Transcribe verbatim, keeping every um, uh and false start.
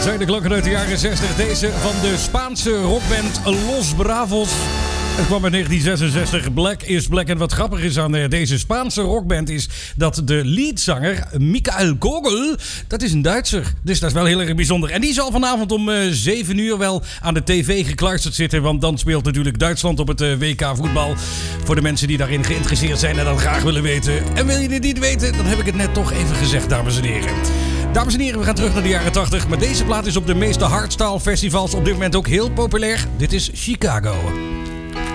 zijn de klokken uit de jaren zestig. Deze van de Spaanse rockband Los Bravos. Het kwam in negentien zesenzestig. Black is Black. En wat grappig is aan deze Spaanse rockband is dat de leadzanger Michael Kogel, dat is een Duitser. Dus dat is wel heel erg bijzonder. En die zal vanavond om uh, zeven uur wel aan de tv gekluisterd zitten. Want dan speelt natuurlijk Duitsland op het uh, W K voetbal. Voor de mensen die daarin geïnteresseerd zijn en dat graag willen weten. En wil je dit niet weten, dan heb ik het net toch even gezegd, dames en heren. Dames en heren, we gaan terug naar de jaren tachtig. Maar deze plaat is op de meeste hardstyle festivals op dit moment ook heel populair. Dit is Chicago.